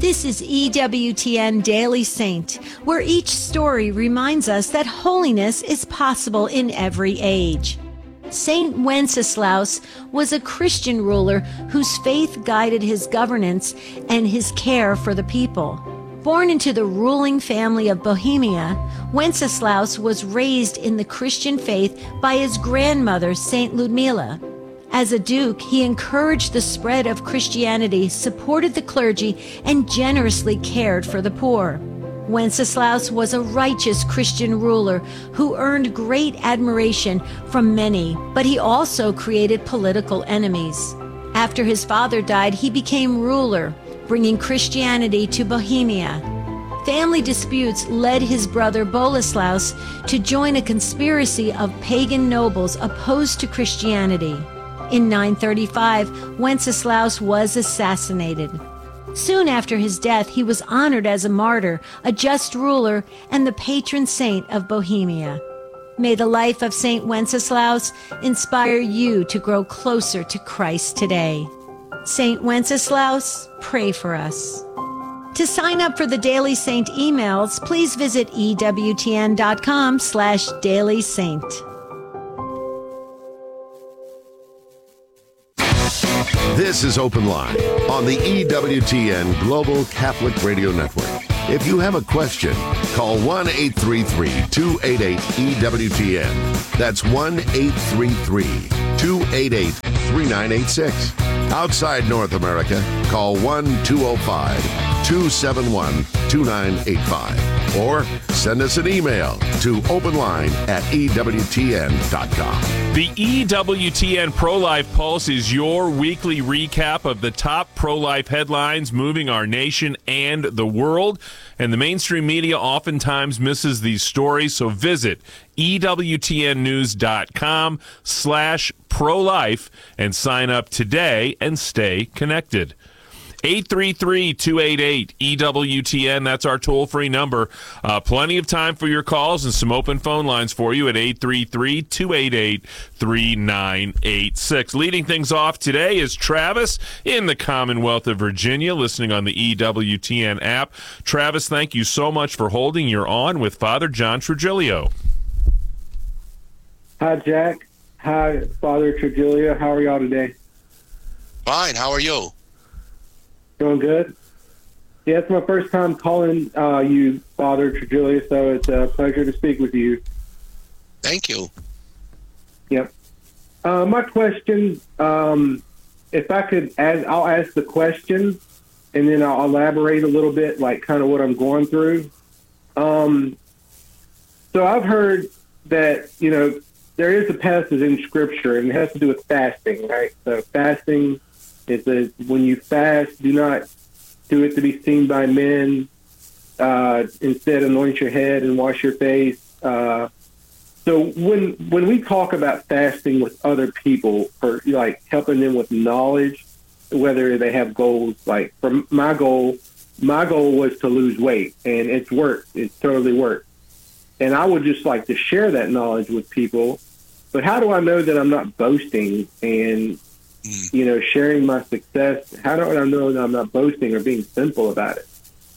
This is EWTN Daily Saint, where each story reminds us that holiness is possible in every age. Saint Wenceslaus was a Christian ruler whose faith guided his governance and his care for the people. Born into the ruling family of Bohemia, Wenceslaus was raised in the Christian faith by his grandmother, Saint Ludmila. As a duke, he encouraged the spread of Christianity, supported the clergy, and generously cared for the poor. Wenceslaus was a righteous Christian ruler who earned great admiration from many, but he also created political enemies. After his father died, he became ruler, bringing Christianity to Bohemia. Family disputes led his brother Boleslaus to join a conspiracy of pagan nobles opposed to Christianity. In 935, Wenceslaus was assassinated. Soon after his death, he was honored as a martyr, a just ruler, and the patron saint of Bohemia. May the life of Saint Wenceslaus inspire you to grow closer to Christ today. Saint Wenceslaus, pray for us. To sign up for the Daily Saint emails, please visit EWTN.com/dailysaint. This is Open Line on the EWTN Global Catholic Radio Network. If you have a question, call 1-833-288-EWTN. That's 1-833-288-3986. Outside North America, call 1-205-271-2985. Or send us an email to openline@EWTN.com. The EWTN Pro-Life Pulse is your weekly recap of the top pro-life headlines moving our nation and the world. And the mainstream media oftentimes misses these stories, so visit EWTNnews.com/pro-life and sign up today and stay connected. 833-288-EWTN. That's our toll-free number. Plenty of time for your calls and some open phone lines for you at 833-288-3986. Leading things off today is Travis in the Commonwealth of Virginia, listening on the EWTN app. Travis, thank you so much for holding. You're on with Father John Trigilio. Hi, Jack. Hi, Father Trigilio. How are y'all today? Fine. How are you? Doing good. Yeah, it's my first time calling you, Father Trigilio, so it's a pleasure to speak with you. Thank you. Yep. My question, if I could, I'll ask the question, and then I'll elaborate a little bit, like kind of what I'm going through. So I've heard that, there is a passage in Scripture, and it has to do with fasting, right? So fasting is when you fast, do not do it to be seen by men. Instead, anoint your head and wash your face. So when we talk about fasting with other people, for like helping them with knowledge, whether they have goals, like for my goal was to lose weight, and it's worked. It's totally worked. And I would just like to share that knowledge with people. But how do I know that I'm not boasting and sharing my success? How do I know that I'm not boasting or being simple about it?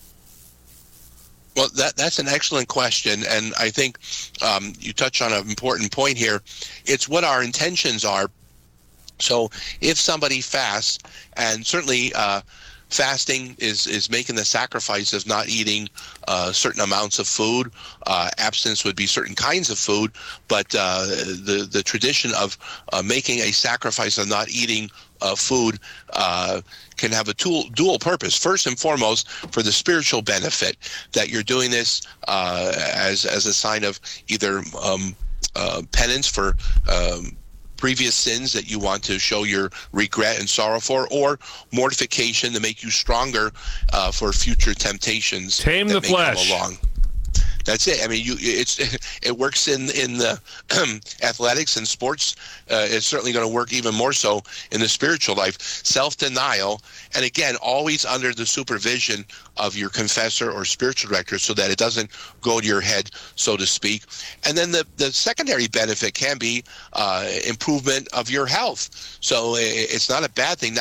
Well, that's an excellent question, and I think you touch on an important point here. It's what our intentions are. So if somebody fasts, and certainly fasting is making the sacrifice of not eating certain amounts of food. Abstinence would be certain kinds of food, but the tradition of making a sacrifice of not eating food can have a dual purpose. First and foremost, for the spiritual benefit, that you're doing this as a sign of either penance for previous sins that you want to show your regret and sorrow for, or mortification to make you stronger for future temptations. Tame the flesh. Come along. That's it. I mean, it works in the athletics and sports. It's certainly going to work even more so in the spiritual life. Self-denial, and again, always under the supervision of your confessor or spiritual director, so that it doesn't go to your head, so to speak. And then the secondary benefit can be improvement of your health. So it's not a bad thing. Now,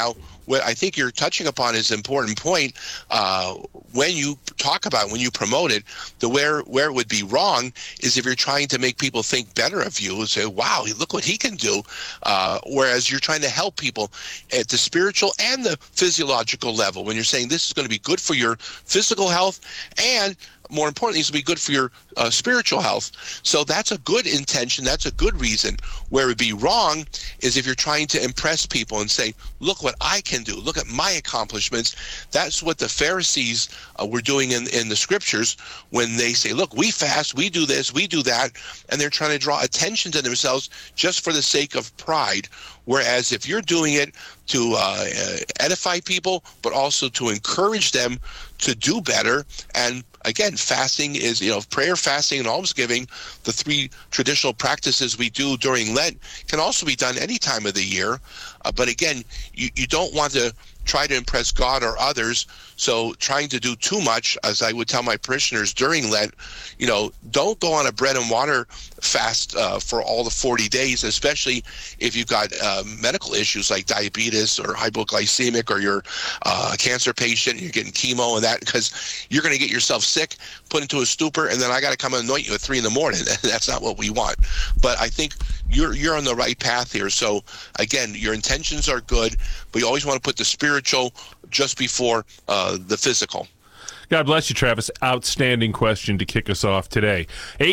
what I think you're touching upon is an important point. When you talk about, when you promote it, where it would be wrong is if you're trying to make people think better of you and say, wow, look what he can do. Whereas you're trying to help people at the spiritual and the physiological level, when you're saying this is going to be good for your physical health and more importantly, it's going to be good for your spiritual health. So that's a good intention. That's a good reason. Where it would be wrong is if you're trying to impress people and say, look what I can do. Look at my accomplishments. That's what the Pharisees were doing in the scriptures when they say, look, we fast, we do this, we do that. And they're trying to draw attention to themselves just for the sake of pride. Whereas if you're doing it to edify people, but also to encourage them to do better. And again, fasting is, prayer, fasting, and almsgiving, the three traditional practices we do during Lent, can also be done any time of the year. But again, you don't want to try to impress God or others. So trying to do too much, as I would tell my parishioners during Lent, don't go on a bread and water fast for all the 40 days, especially if you've got medical issues like diabetes or hypoglycemic, or you're a cancer patient, you're getting chemo and that, because you're going to get yourself sick, put into a stupor, and then I got to come and anoint you at 3 a.m. That's not what we want. But I think you're on the right path here. So again, your intentions are good, but you always want to put the spiritual just before the physical. God bless you, Travis. Outstanding question to kick us off today.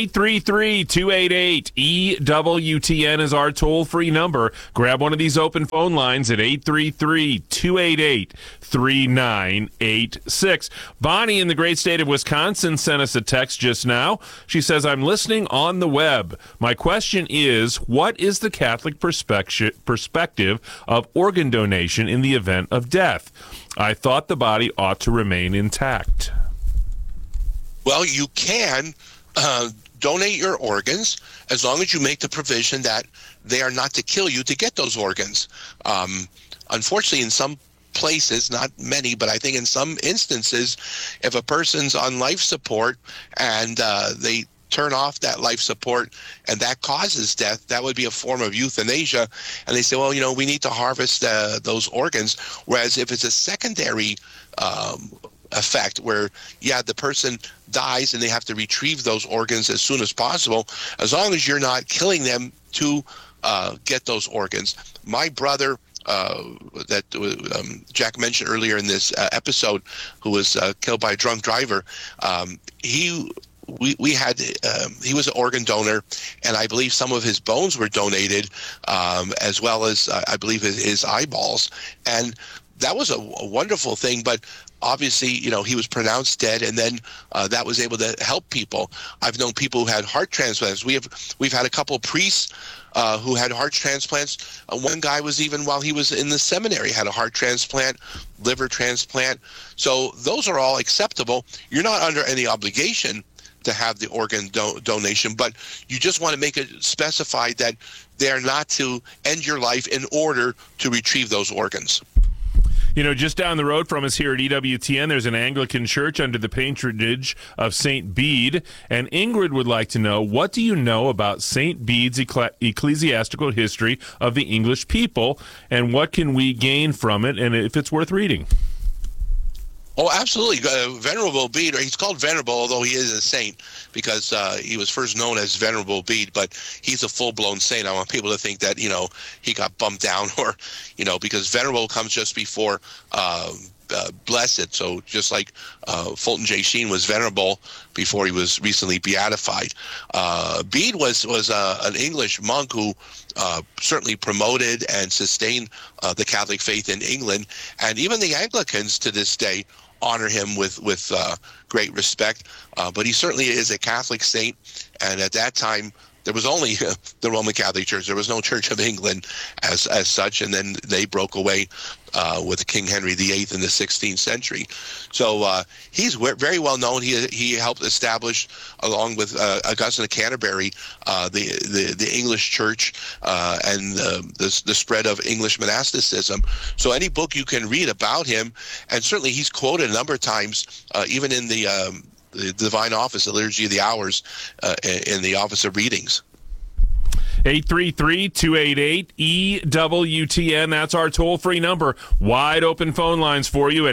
833-288-EWTN is our toll-free number. Grab one of these open phone lines at 833-288-3986. Bonnie in the great state of Wisconsin sent us a text just now. She says, I'm listening on the web. My question is, what is the Catholic perspective of organ donation in the event of death? I thought the body ought to remain intact. Well, you can donate your organs as long as you make the provision that they are not to kill you to get those organs. Unfortunately, in some places, not many, but I think in some instances, if a person's on life support and they turn off that life support and that causes death, that would be a form of euthanasia. And they say, well, we need to harvest those organs. Whereas if it's a secondary effect where, the person dies and they have to retrieve those organs as soon as possible, as long as you're not killing them to get those organs. My brother, that Jack mentioned earlier in this episode, who was killed by a drunk driver, he was an organ donor, and I believe some of his bones were donated, as well as I believe his eyeballs, and that was a wonderful thing. But obviously, he was pronounced dead, and then that was able to help people. I've known people who had heart transplants. We've had a couple of priests who had heart transplants. One guy was, even while he was in the seminary, had a heart transplant, liver transplant. So those are all acceptable. You're not under any obligation to have the organ donation, but you just want to make it specified that they are not to end your life in order to retrieve those organs. Just down the road from us here at EWTN, there's an Anglican church under the patronage of St. Bede, and Ingrid would like to know, what do you know about St. Bede's ecclesiastical history of the English people, and what can we gain from it, and if it's worth reading? Oh, absolutely. Venerable Bede, he's called Venerable, although he is a saint, because he was first known as Venerable Bede, but he's a full-blown saint. I want people to think that, he got bumped down, or, because Venerable comes just before blessed. So just like Fulton J. Sheen was venerable before he was recently beatified. Bede was an English monk who certainly promoted and sustained the Catholic faith in England, and even the Anglicans to this day honor him with great respect. But he certainly is a Catholic saint, and at that time there was only the Roman Catholic Church. There was no Church of England as such, and then they broke away with King Henry VIII in the 16th century. So he's very well known. He helped establish, along with Augustine of Canterbury, the English Church and the spread of English monasticism. So any book you can read about him, and certainly he's quoted a number of times, even in the Divine Office, the Liturgy of the Hours, in the Office of Readings. 833-288-EWTN. That's our toll-free number. Wide open phone lines for you at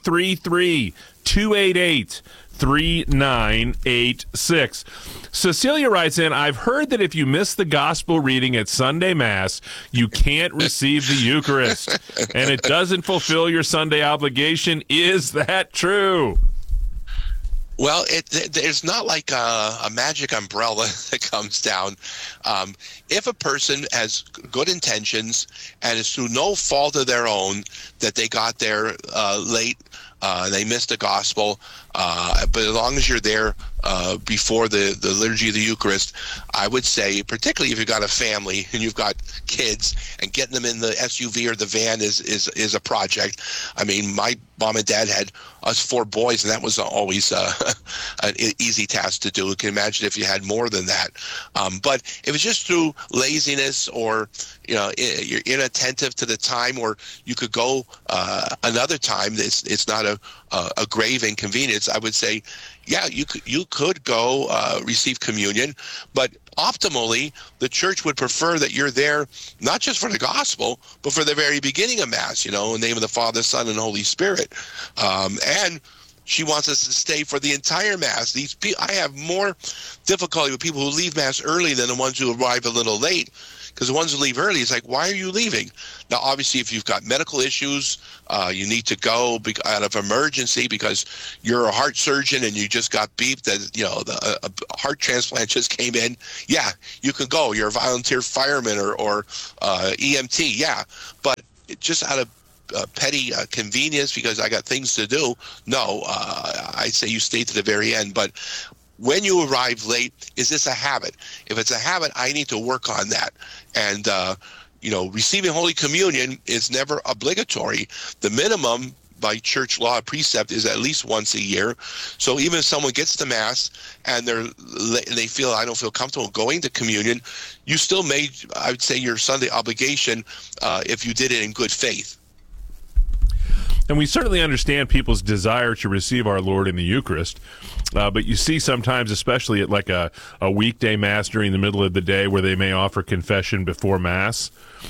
833-288-3986. Cecilia writes in, I've heard that if you miss the gospel reading at Sunday Mass, you can't receive the Eucharist, and it doesn't fulfill your Sunday obligation. Is that true? Well, there's not like a magic umbrella that comes down. If a person has good intentions and it's through no fault of their own that they got there late, they missed the gospel, but as long as you're there before the liturgy of the Eucharist, I would say, particularly if you've got a family and you've got kids, and getting them in the SUV or the van is a project. I mean, my mom and dad had us 4 boys, and that was always an easy task to do. You can imagine if you had more than that. But if it's just through laziness, or you're inattentive to the time, or you could go another time, it's not a grave inconvenience, I would say, yeah, you could go receive communion, but optimally, the church would prefer that you're there not just for the gospel, but for the very beginning of Mass, in the name of the Father, Son, and Holy Spirit. And she wants us to stay for the entire Mass. I have more difficulty with people who leave Mass early than the ones who arrive a little late, because the ones who leave early, it's like, why are you leaving? Now, obviously, if you've got medical issues, you need to go out of emergency because you're a heart surgeon and you just got beeped that, a heart transplant just came in. Yeah, you can go. You're a volunteer fireman or EMT. Yeah, but just out of petty convenience because I got things to do, no, I say you stay to the very end. But when you arrive late, is this a habit? If it's a habit, I need to work on that. And, receiving Holy Communion is never obligatory. The minimum by church law precept is at least once a year. So even if someone gets to Mass and they feel, I don't feel comfortable going to communion, you still made, I would say, your Sunday obligation if you did it in good faith. And we certainly understand people's desire to receive our Lord in the Eucharist. But you see sometimes, especially at like a weekday Mass during the middle of the day, where they may offer confession before Mass,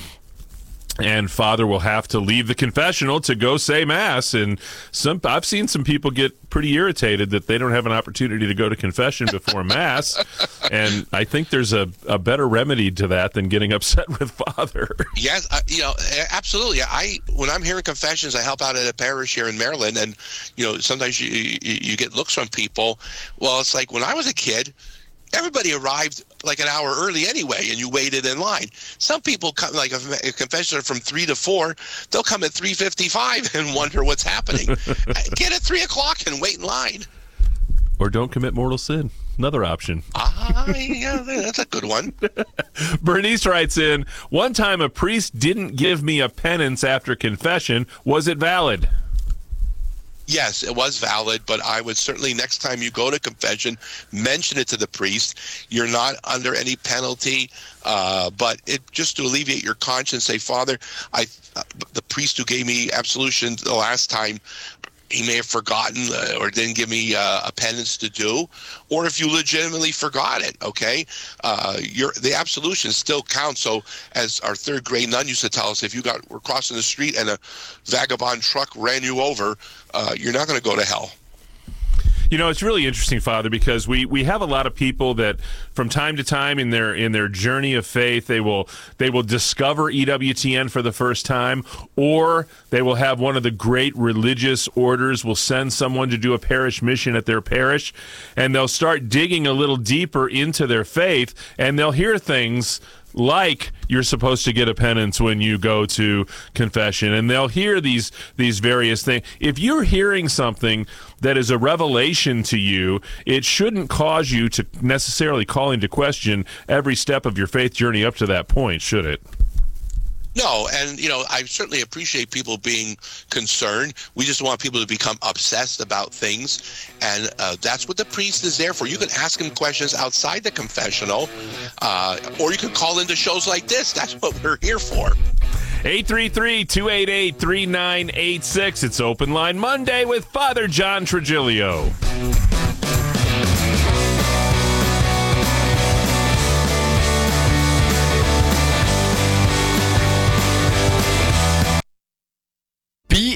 and Father will have to leave the confessional to go say Mass. And I've seen some people get pretty irritated that they don't have an opportunity to go to confession before Mass. And I think there's a better remedy to that than getting upset with Father. Yes, absolutely. When I'm hearing confessions, I help out at a parish here in Maryland, and sometimes you get looks from people. Well, it's like when I was a kid, everybody arrived like an hour early anyway, and you waited in line. Some people come, like a confession from 3 to 4, they'll come at 3:55 and wonder what's happening. Get at 3 o'clock and wait in line. Or don't commit mortal sin. Another option. Yeah, that's a good one. Bernice writes in, one time a priest didn't give me a penance after confession. Was it valid? Yes, it was valid, but I would certainly, next time you go to confession, mention it to the priest. You're not under any penalty, but it just to alleviate your conscience, say, Father, the priest who gave me absolution the last time, he may have forgotten or didn't give me a penance to do, or if you legitimately forgot it, okay, the absolution still counts. So as our third grade nun used to tell us, if we're crossing the street and a vagabond truck ran you over, you're not going to go to hell. It's really interesting, Father, because we have a lot of people that from time to time in their journey of faith, they will discover EWTN for the first time, or they will have one of the great religious orders will send someone to do a parish mission at their parish, and they'll start digging a little deeper into their faith, and they'll hear things like you're supposed to get a penance when you go to confession, and they'll hear these various things. If you're hearing something that is a revelation to you, it shouldn't cause you to necessarily call into question every step of your faith journey up to that point, should it? No, and I certainly appreciate people being concerned. We just want people to become obsessed about things, and that's what the priest is there for. You can ask him questions outside the confessional, or you can call into shows like this. That's what we're here for. 833-288-3986. It's Open Line Monday with Father John Trigilio.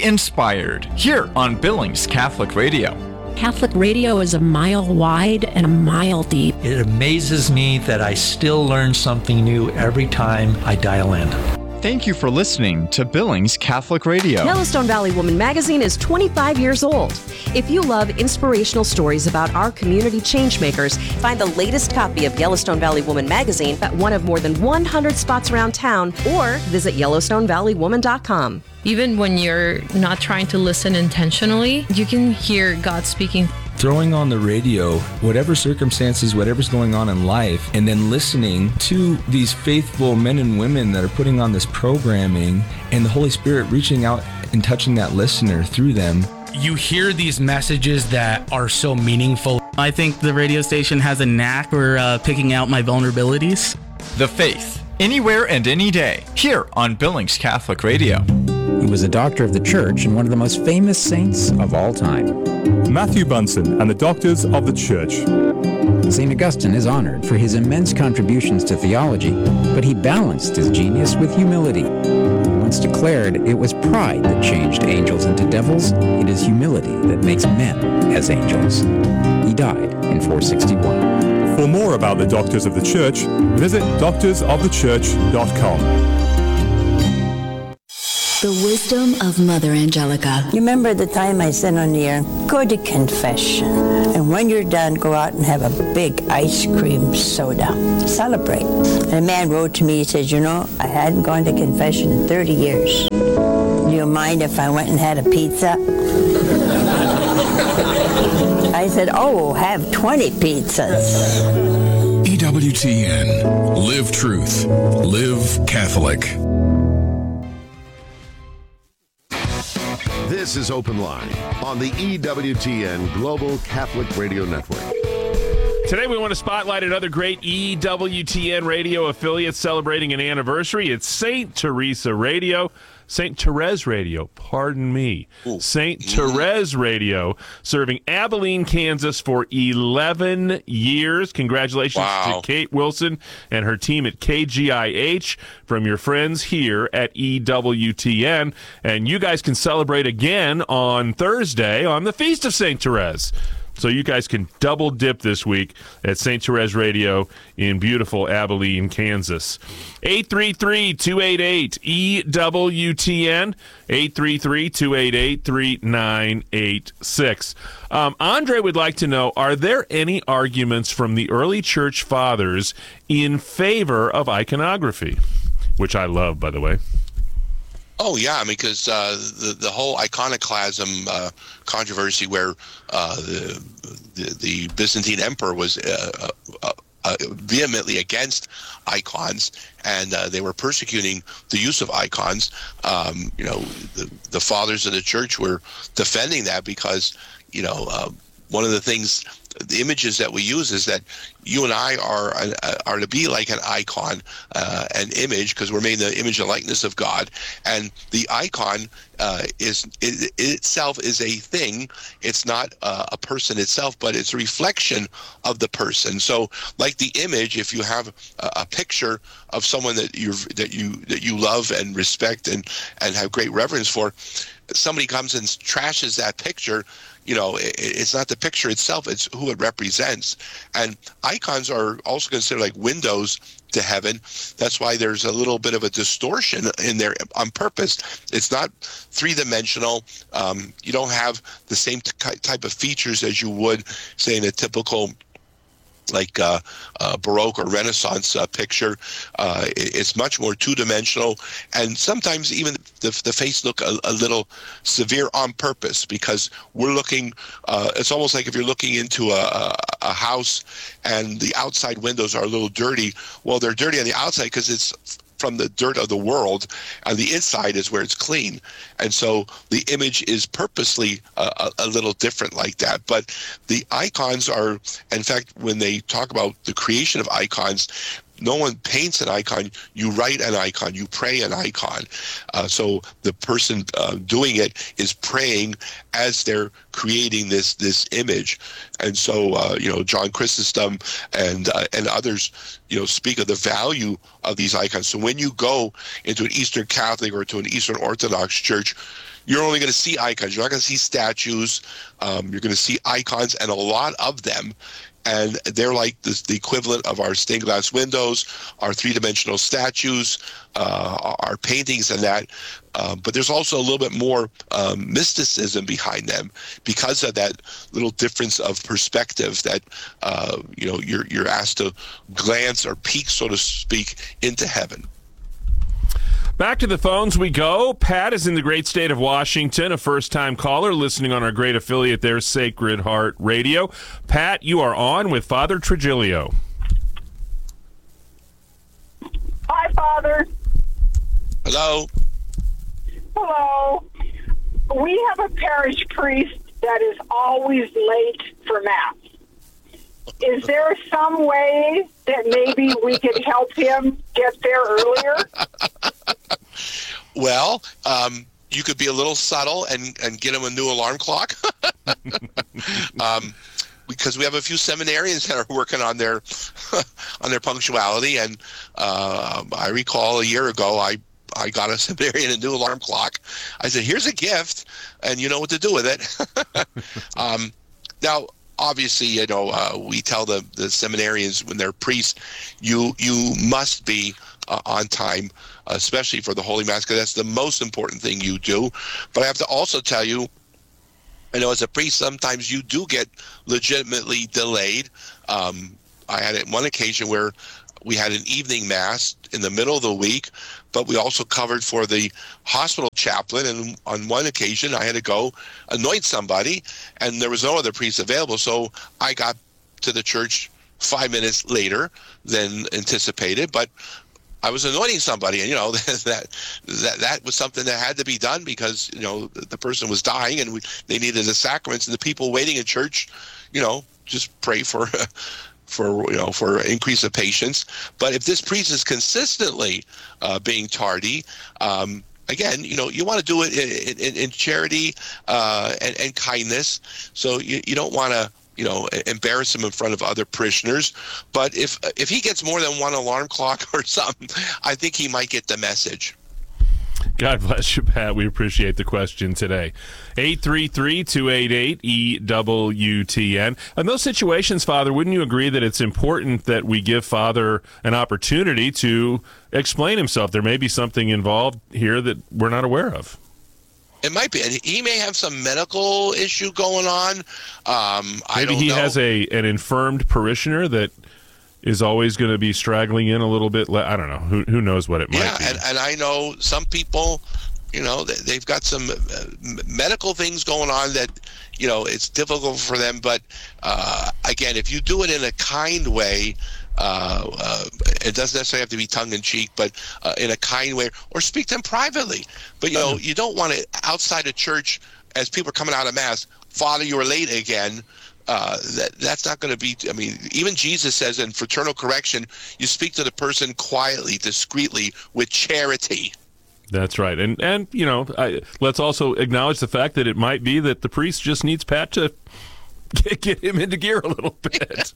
inspired here on Billings Catholic Radio. Catholic radio is a mile wide and a mile deep. It amazes me that I still learn something new every time I dial in. Thank you for listening to Billings Catholic Radio. Yellowstone Valley Woman magazine is 25 years old. If you love inspirational stories about our community changemakers, find the latest copy of Yellowstone Valley Woman magazine at one of more than 100 spots around town or visit YellowstoneValleyWoman.com. Even when you're not trying to listen intentionally, you can hear God speaking. Throwing on the radio, whatever circumstances, whatever's going on in life, and then listening to these faithful men and women that are putting on this programming, and the Holy Spirit reaching out and touching that listener through them. You hear these messages that are so meaningful. I think the radio station has a knack for picking out my vulnerabilities. The Faith, anywhere and any day, here on Billings Catholic Radio. He was a doctor of the church and one of the most famous saints of all time. Matthew Bunson and the Doctors of the Church. St. Augustine is honored for his immense contributions to theology, but he balanced his genius with humility. He once declared it was pride that changed angels into devils. It is humility that makes men as angels. He died in 461. For more about the Doctors of the Church, visit doctorsofthechurch.com. The wisdom of Mother Angelica. You remember the time I said on the air, go to confession. And when you're done, go out and have a big ice cream soda. Celebrate. And a man wrote to me, he said, you know, I hadn't gone to confession in 30 years. Do you mind if I went and had a pizza? I said, oh, have 20 pizzas. EWTN. Live truth. Live Catholic. This is Open Line on the EWTN Global Catholic Radio Network. Today we want to spotlight another great EWTN radio affiliate celebrating an anniversary. It's St. Teresa Radio. St. Therese Radio, pardon me. St. Therese Radio, serving Abilene, Kansas for 11 years. Congratulations to Kate Wilson and her team at KGIH from your friends here at EWTN. And you guys can celebrate again on Thursday on the Feast of St. Therese. So you guys can double dip this week at St. Therese Radio in beautiful Abilene, Kansas. 833-288-EWTN, 833-288-3986. Andre would like to know, are there any arguments from the early church fathers in favor of iconography? Which I love, by the way. Oh, yeah, because the whole iconoclasm controversy where the Byzantine emperor was vehemently against icons, and they were persecuting the use of icons. The fathers of the church were defending that because, one of the things, the images that we use is that you and I are to be like an icon, an image, because we're made in the image and likeness of God. And the icon itself is a thing. It's not a person itself, but it's a reflection of the person. So, like the image, if you have a picture of someone that you love and respect and have great reverence for, somebody comes and trashes that picture. It's not the picture itself, it's who it represents. And icons are also considered like windows to heaven. That's why there's a little bit of a distortion in there on purpose. It's not three-dimensional. You don't have the same type of features as you would, say, in a typical Baroque or Renaissance picture. It's much more two-dimensional, and sometimes even the face look a little severe on purpose, because we're looking, it's almost like if you're looking into a house and the outside windows are a little dirty. Well, they're dirty on the outside because it's from the dirt of the world, and the inside is where it's clean. And so the image is purposely a little different like that. But the icons are, in fact, when they talk about the creation of icons, no one paints an icon. You write an icon. You pray an icon. So the person doing it is praying as they're creating this image. And so John Chrysostom and others speak of the value of these icons. So when you go into an Eastern Catholic or to an Eastern Orthodox church, you're only going to see icons. You're not going to see statues. You're going to see icons, and a lot of them. And they're like the equivalent of our stained glass windows, our three-dimensional statues, our paintings and that. But there's also a little bit more mysticism behind them because of that little difference of perspective that, you're asked to glance or peek, so to speak, into heaven. Back to the phones we go. Pat is in the great state of Washington, a first-time caller listening on our great affiliate there, Sacred Heart Radio. Pat, you are on with Father Trigilio. Hi, Father. Hello. Hello. We have a parish priest that is always late for Mass. Is there some way that maybe we could help him get there earlier? Well, you could be a little subtle and get him a new alarm clock. Because we have a few seminarians that are working on their punctuality. And I recall a year ago, I got a seminarian a new alarm clock. I said, here's a gift, and you know what to do with it. Now, obviously, we tell the seminarians when they're priests, you must be on time, especially for the Holy Mass, because that's the most important thing you do. But I have to also tell you, as a priest, sometimes you do get legitimately delayed. I had it one occasion where we had an evening Mass in the middle of the week, but we also covered for the hospital chaplain, and on one occasion I had to go anoint somebody, and there was no other priest available, so I got to the church 5 minutes later than anticipated, but I was anointing somebody, and that was something that had to be done because the person was dying, and they needed the sacraments, and the people waiting in church, just pray for increase of patience. But if this priest is consistently being tardy, again, you want to do it in charity and kindness. So you don't want to embarrass him in front of other parishioners. But if he gets more than one alarm clock or something, I think he might get the message. God bless you, Pat. We appreciate the question today. 833-288-EWTN. In those situations, Father, wouldn't you agree that it's important that we give Father an opportunity to explain himself? There may be something involved here that we're not aware of. It might be. And he may have some medical issue going on. Maybe he has an infirmed parishioner that is always going to be straggling in a little bit. I don't know. Who knows what it might be. And I know some people, they've got some medical things going on that, it's difficult for them. But again, if you do it in a kind way, it doesn't necessarily have to be tongue-in-cheek, but in a kind way, or speak to them privately. But, you don't want to, outside of church, as people are coming out of Mass, Father, you were late again. That's not going to be, even Jesus says in fraternal correction, you speak to the person quietly, discreetly, with charity. That's right. And let's also acknowledge the fact that it might be that the priest just needs Pat to get him into gear a little bit.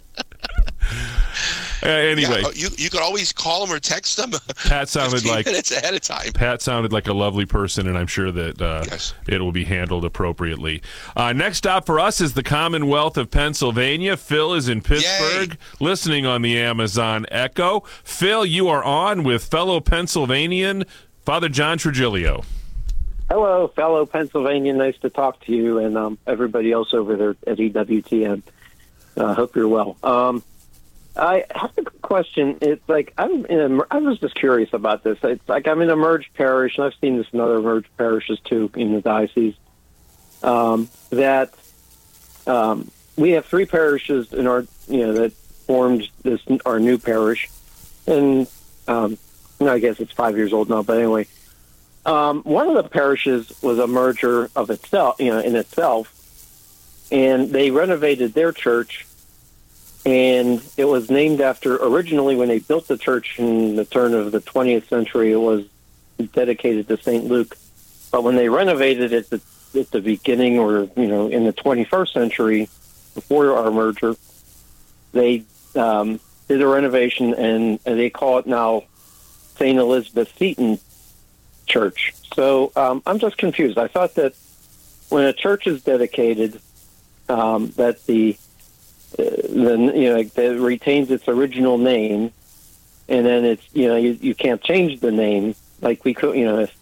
Anyway, you could always call him or text him. Pat sounded 15 minutes ahead of time. Pat sounded like a lovely person, and I'm sure that it will be handled appropriately. Next stop for us is the Commonwealth of Pennsylvania. Phil is in Pittsburgh, listening on the Amazon Echo. Phil, you are on with fellow Pennsylvanian Father John Trigilio. Hello, fellow Pennsylvanian. Nice to talk to you and everybody else over there at EWTN. Hope you're well. I have a question. It's like I was just curious about this. It's like I'm in a merged parish, and I've seen this in other merged parishes too in the diocese. We have three parishes in our, that formed our new parish, and I guess it's 5 years old now. But anyway, one of the parishes was a merger of itself, in itself, and they renovated their church. And it was named after, originally when they built the church in the turn of the 20th century, it was dedicated to St. Luke. But when they renovated it at the beginning, or, in the 21st century, before our merger, they did a renovation, and they call it now St. Elizabeth Seton. church. So I'm just confused. I thought that when a church is dedicated, that that retains its original name, and then it's you can't change the name like we could if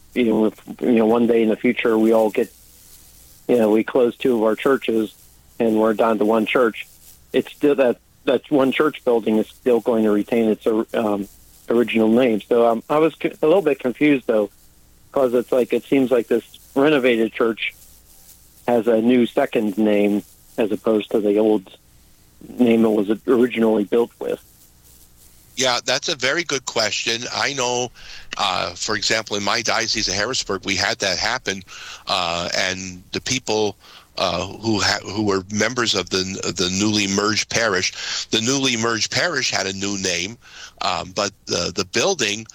one day in the future we all get we close 2 of our churches and we're down to one church. It's still that one church building is still going to retain its original name. So I was a little bit confused though, because it seems like this renovated church has a new second name as opposed to the old name it was originally built with. Yeah, that's a very good question. I know, for example, in my diocese of Harrisburg, we had that happen, and the people who were members of the newly merged parish, had a new name, but the building,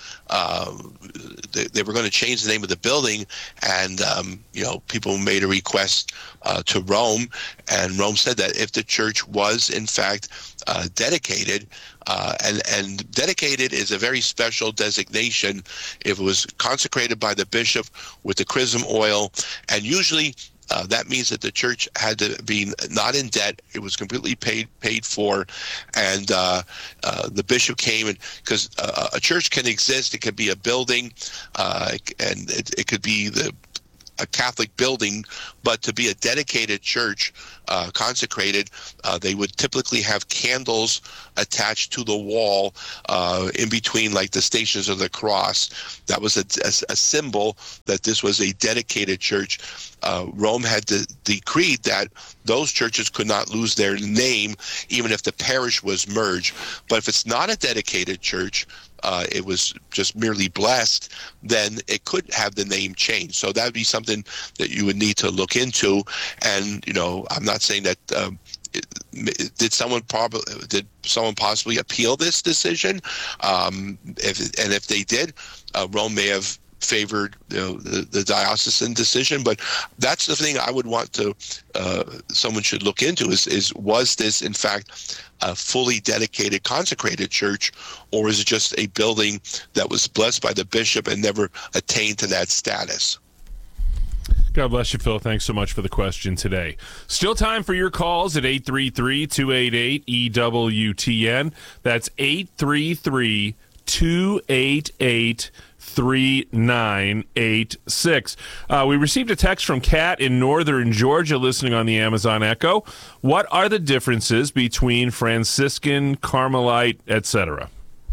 they were going to change the name of the building, and people made a request to Rome, and Rome said that if the church was in fact dedicated, and dedicated is a very special designation. If it was consecrated by the bishop with the chrism oil, and usually that means that the church had to be not in debt. It was completely paid for, and the bishop came, and because a church can exist, it could be a building, and it could be a Catholic building, but to be a dedicated church, consecrated, they would typically have candles attached to the wall in between, like the Stations of the Cross. That was a symbol that this was a dedicated church. Rome had decreed that those churches could not lose their name, even if the parish was merged. But if it's not a dedicated church, it was just merely blessed, then it could have the name changed. So that would be something that you would need to look into. And, I'm not saying that did someone possibly appeal this decision? If they did, Rome may have favored the diocesan decision, but that's the thing I would want to someone should look into is was this in fact a fully dedicated, consecrated church, or is it just a building that was blessed by the bishop and never attained to that status? God bless you, Phil. Thanks so much for the question today. Still time for your calls at 833-288-EWTN. That's 833-288-3986. We received a text from Kat in northern Georgia listening on the Amazon Echo. What are the differences between Franciscan, Carmelite, etc.?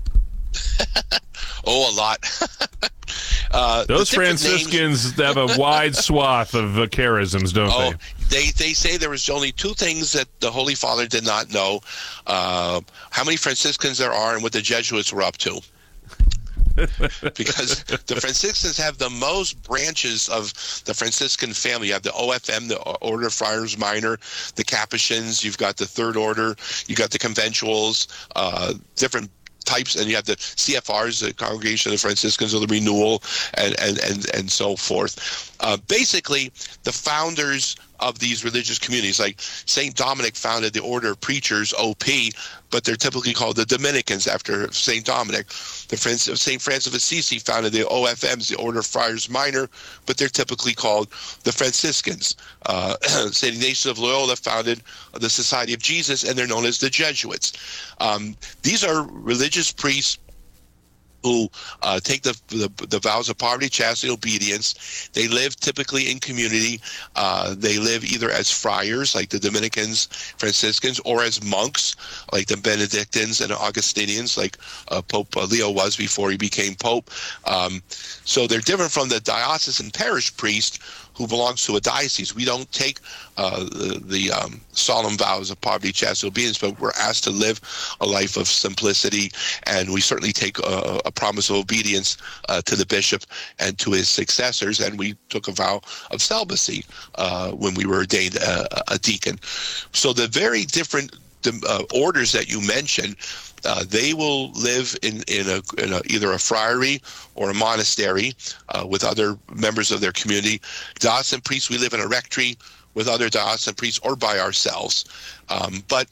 A lot. Those Franciscans have a wide swath of charisms, don't they? They say there was only 2 things that the Holy Father did not know. How many Franciscans there are and what the Jesuits were up to. Because the Franciscans have the most branches of the Franciscan family. You have the OFM, the Order of Friars Minor, the Capuchins, you've got the Third Order, you got the Conventuals, different types, and you have the CFRs, the Congregation of the Franciscans of the Renewal, and so forth. Basically, the founders of these religious communities, like St. Dominic founded the Order of Preachers, OP, but they're typically called the Dominicans after St. Dominic. St. Francis of Assisi founded the OFMs, the Order of Friars Minor, but they're typically called the Franciscans. St. Ignatius of Loyola founded the Society of Jesus, and they're known as the Jesuits. These are religious priests who take the vows of poverty, chastity, obedience. They live typically in community. They live either as friars, like the Dominicans, Franciscans, or as monks, like the Benedictines and Augustinians, like Pope Leo was before he became Pope. So they're different from the diocesan parish priest who belongs to a diocese. We don't take the solemn vows of poverty, chastity, obedience, but we're asked to live a life of simplicity, and we certainly take a promise of obedience to the bishop and to his successors, and we took a vow of celibacy when we were ordained a deacon. So the very different orders that you mentioned, they will live in either a friary or a monastery with other members of their community. Diocesan priests, we live in a rectory with other diocesan priests or by ourselves. But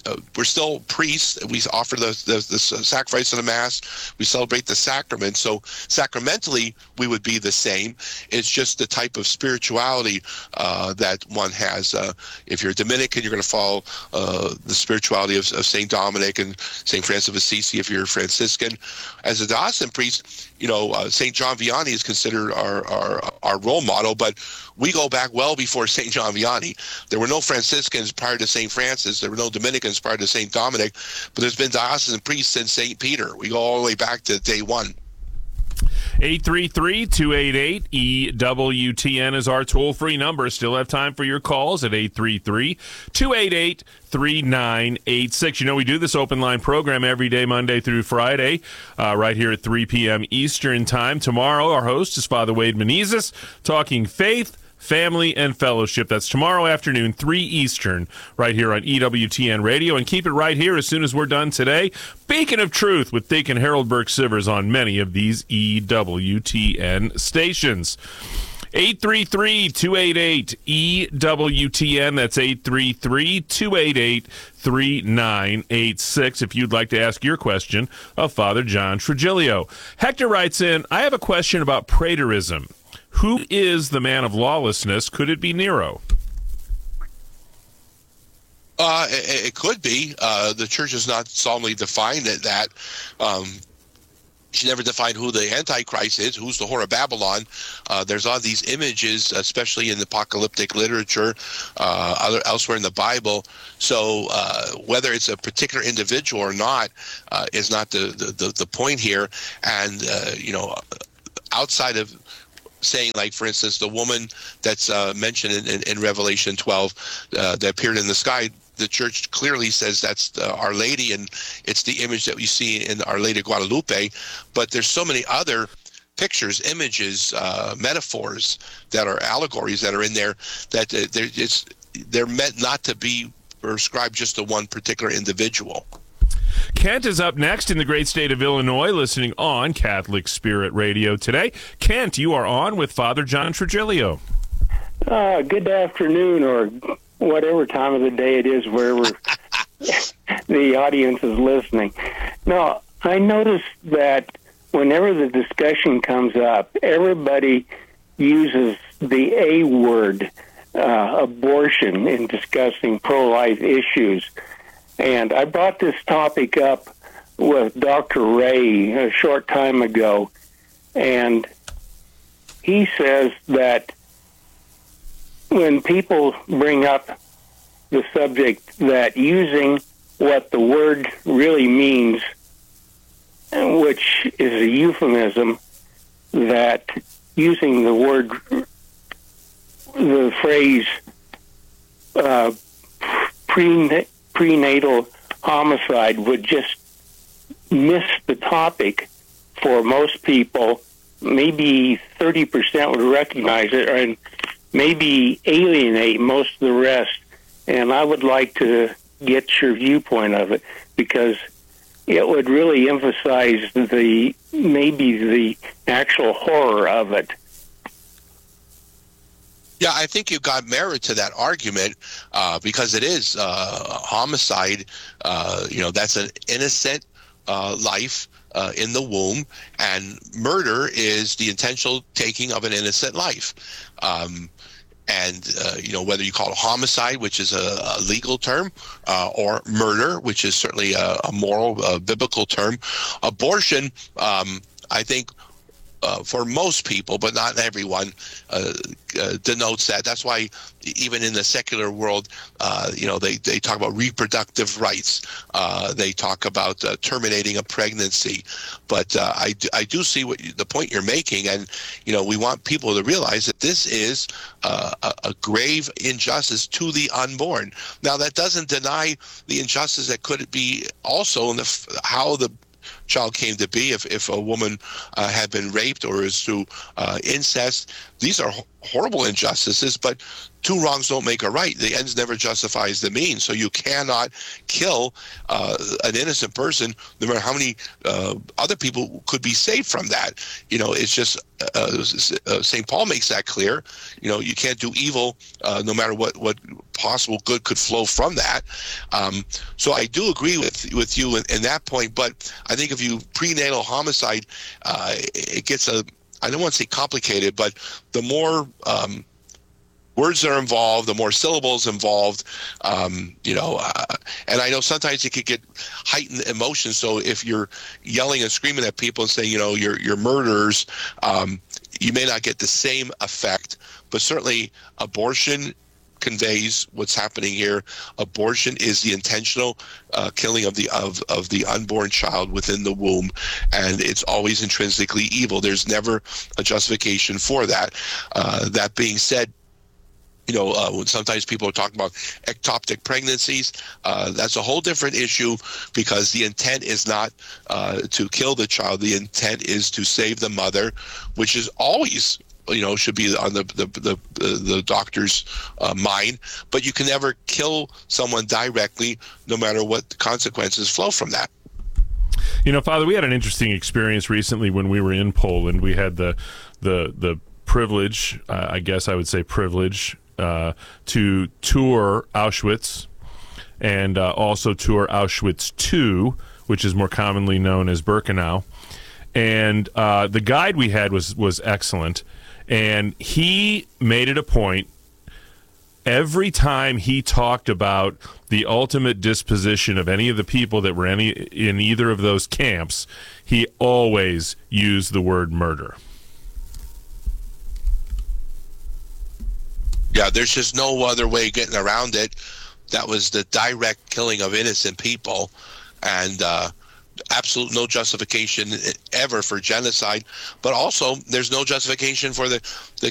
we're still priests. We offer the sacrifice of the Mass. We celebrate the sacrament. So sacramentally, we would be the same. It's just the type of spirituality that one has. If you're Dominican, you're going to follow the spirituality of St. Dominic and St. Francis of Assisi. If you're Franciscan, as a diocesan priest, St. John Vianney is considered our role model, but we go back well before St. John Vianney. There were no Franciscans prior to St. Francis. There were no Dominicans prior to St. Dominic, but there's been diocesan priests since St. Peter. We go all the way back to day one. 833-288-EWTN is our toll-free number. Still have time for your calls at 833-288-3986. We do this open line program every day, Monday through Friday, right here at 3 p.m. Eastern Time. Tomorrow, our host is Father Wade Menezes, talking faith, family, and fellowship. That's tomorrow afternoon, 3 Eastern, right here on EWTN Radio. And keep it right here as soon as we're done today. Beacon of Truth with Deacon Harold Burke-Sivers on many of these EWTN stations. 833-288-EWTN. That's 833-288-3986 if you'd like to ask your question of Father John Trigilio. Hector writes in, I have a question about praetorism. Who is the man of lawlessness? Could it be Nero? It could be. The church has not solemnly defined that. She never defined who the Antichrist is, who's the whore of Babylon. There's all these images, especially in the apocalyptic literature, elsewhere in the Bible. So whether it's a particular individual or not is not the point here. And, outside of saying, like, for instance, the woman that's mentioned in Revelation 12 that appeared in the sky, the church clearly says that's Our Lady, and it's the image that we see in Our Lady of Guadalupe. But there's so many other pictures, images, metaphors that are allegories that are in there that they're meant not to be prescribed just to one particular individual. Kent is up next in the great state of Illinois, listening on Catholic Spirit Radio today. Kent, you are on with Father John Trigilio. Good afternoon, or whatever time of the day it is, wherever the audience is listening. Now, I noticed that whenever the discussion comes up, everybody uses the A word, abortion, in discussing pro-life issues. And I brought this topic up with Dr. Ray a short time ago, and he says that when people bring up the subject that using what the word really means, which is a euphemism, that using the word, the phrase prenatal homicide would just miss the topic for most people. Maybe 30% would recognize it, and maybe alienate most of the rest. And I would like to get your viewpoint of it, because it would really emphasize the actual horror of it. Yeah, I think you've got merit to that argument, because it is homicide. That's an innocent life in the womb, and murder is the intentional taking of an innocent life. Whether you call it homicide, which is a legal term, or murder, which is certainly a moral, biblical term. Abortion, I think, for most people, but not everyone, denotes that. That's why even in the secular world, they talk about reproductive rights. They talk about terminating a pregnancy. But I do see the point you're making, and we want people to realize that this is a grave injustice to the unborn. Now, that doesn't deny the injustice that could be also in how the child came to be. If a woman had been raped or is through incest, these are horrible injustices, but two wrongs don't make a right. The ends never justifies the means. So you cannot kill an innocent person, no matter how many other people could be saved from that. It's just St. Paul makes that clear. You can't do evil no matter what possible good could flow from that. So I do agree with you in that point, but I think if you prenatal homicide, it gets I don't want to say complicated, but the more words that are involved, the more syllables involved, and I know sometimes it could get heightened emotions. So if you're yelling and screaming at people and saying, you're murderers, you may not get the same effect. But certainly abortion conveys what's happening here. Abortion is the intentional killing of the unborn child within the womb, and it's always intrinsically evil. There's never a justification for that. That being said, when sometimes people are talking about ectopic pregnancies, that's a whole different issue, because the intent is not to kill the child. The intent is to save the mother, which is always should be on the doctor's mind. But you can never kill someone directly, no matter what the consequences flow from that. Father, we had an interesting experience recently when we were in Poland. We had the privilege, I guess I would say privilege, to tour Auschwitz and also tour Auschwitz II, which is more commonly known as Birkenau. And the guide we had was excellent. And he made it a point, every time he talked about the ultimate disposition of any of the people that were in either of those camps, he always used the word murder. Yeah, there's just no other way of getting around it. That was the direct killing of innocent people, and absolute no justification ever for genocide. But also, there's no justification for the